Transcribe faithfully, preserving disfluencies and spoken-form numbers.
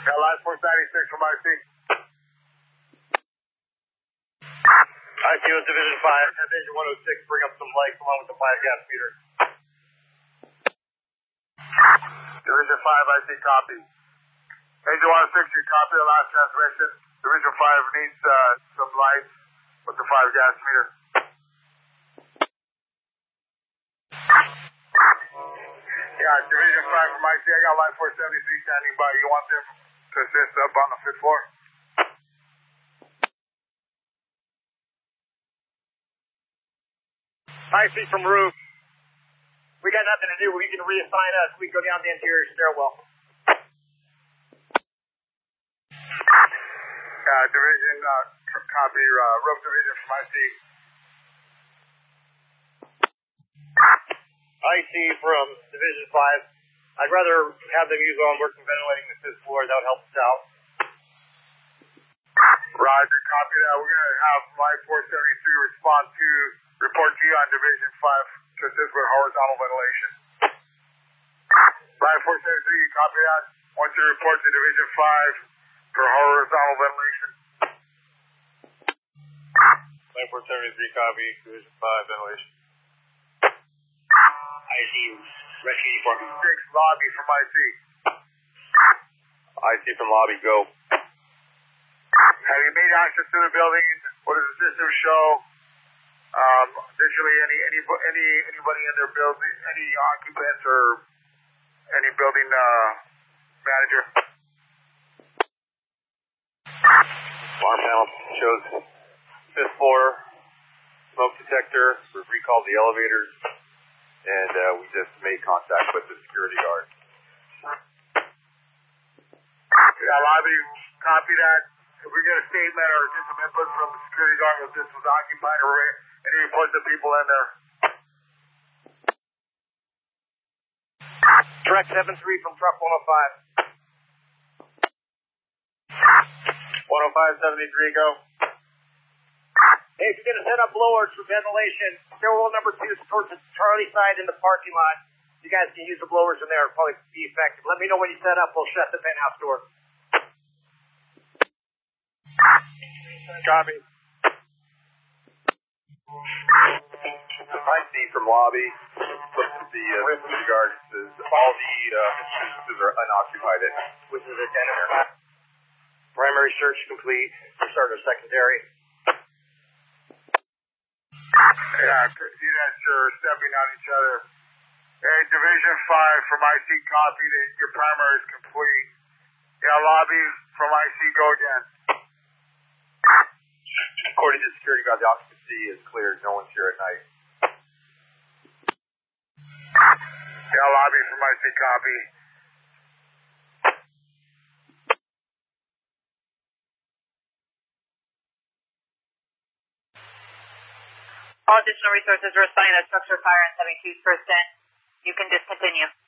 Yeah, line force ninety-six from I C. I C was Division five, Division one oh six, bring up some lights along with the five gas meter. Division five, I C, copy. Angel one oh six, you copy the last transmission. Division five needs uh, some lights with the five gas meter. Yeah, Division five from I C, I got line four seventy-three standing by. You want them to assist up on the fifth floor? I C from roof. We got nothing to do. We can reassign us. We go down the interior stairwell. Uh, division, uh, copy, uh, roof division from I C. I C from Division five. I'd rather have them use their own working ventilating the fifth floor. That would help us out. Roger, copy that. We're going to have line four seventy-three respond to report to you on Division five to assist with horizontal ventilation. Line four seventy-three, you copy that? Once you report to Division five for horizontal ventilation. Line four seventy-three, copy. Division five, ventilation. I C, rescue department. six, lobby from I C. I C from lobby, go. Have you made access to the building? What does the system show? Um, additionally, any, any, any, anybody in their building, any occupants or any building, uh, manager? Alarm panel shows fifth floor, smoke detector. We've recalled the elevators, and uh, we just made contact with the security guard. Yeah, lobby, copy that. If we get a statement or just some input from the security guard if this was occupied or any reports of people in there. Direct seven three from truck one oh five. one oh five seventy-three, go. Hey, if you're going to set up blowers for ventilation, stairwell number two is towards the Charlie side in the parking lot. You guys can use the blowers in there. It'll probably be effective. Let me know when you set up. We'll shut the penthouse door. Copy. I C from lobby. Look at the uh, security guard. Says all the uh, instances are unoccupied. Which is a janitor. Primary search complete. We're starting a secondary. Yeah, you guys are stepping on each other. Hey, Division five from I C copied. Your primary is complete. Yeah, lobby from I C, go again. According to the security guard, the occupancy is cleared. No one's here at night. Yeah, lobby from I C, copy. All additional resources were assigned as structure fire and seventy-two percent. You can discontinue.